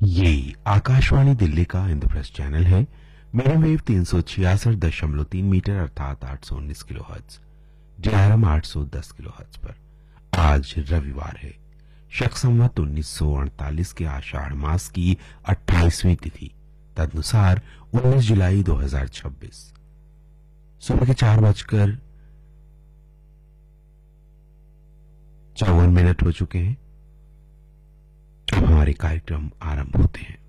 ये आकाशवाणी दिल्ली का इंद्रप्रस्थ चैनल है। मीडियम वेव 366.3 मीटर अर्थात 819 kilo hertz, DRM 810 kilo hertz पर आज रविवार है। शक संवत 1948 के आषाढ़ मास की 28वीं तिथि, तदनुसार 19 जुलाई 2026 सुबह के 4:54 हो चुके हैं। अब हमारे कार्यक्रम आरंभ होते हैं।